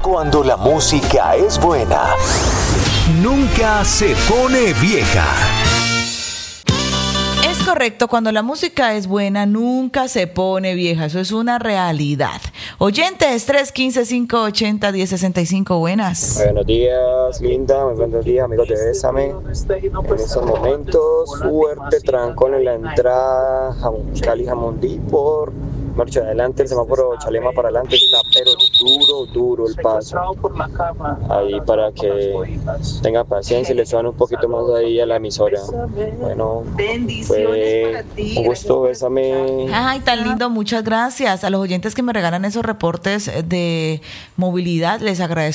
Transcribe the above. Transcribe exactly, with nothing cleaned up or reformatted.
Cuando la música es buena, nunca se pone vieja. Es correcto, cuando la música es buena, nunca se pone vieja. Eso es una realidad. Oyentes, tres uno cinco, cinco ocho cero, uno cero seis cinco, buenas. Buenos días, Linda. Muy buenos días, amigos de Bésame. En estos momentos, fuerte trancón en la entrada Cali Jamundí por marcha adelante, el semáforo Chalema para adelante está, pero duro, duro el paso. Ahí para que tenga paciencia y le suban un poquito más ahí a la emisora. Bueno, fue un gusto, Bésame. Ay, tan lindo, muchas gracias. A los oyentes que me regalan esos reportes de movilidad, les agradezco